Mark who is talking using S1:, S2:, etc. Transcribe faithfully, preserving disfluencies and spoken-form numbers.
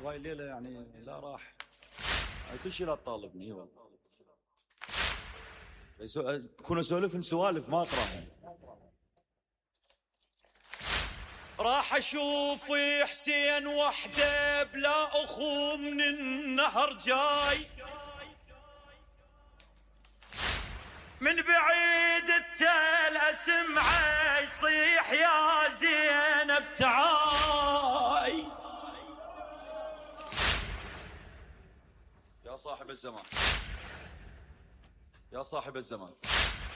S1: وهاي الليلة يعني لا راح كل شيء لا تطالبني والله. كون اسولف سوالف ما اقراها. راح اشوف حسين وحده بلا اخو من النهر جاي، من بعيد التل اسمعه يصيح يا زينب تعاي. يا صاحب الزمان، يا صاحب الزمان،